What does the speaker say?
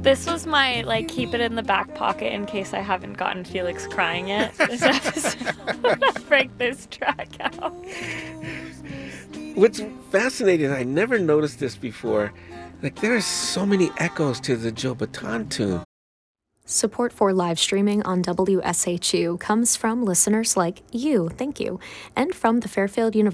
This was my, like, keep it in the back pocket in case I haven't gotten Felix crying yet. This episode, I'll break this track out. What's fascinating, I never noticed this before, like there are so many echoes to the Joe Bataan tune. Support for live streaming on WSHU comes from listeners like you, thank you, and from the Fairfield University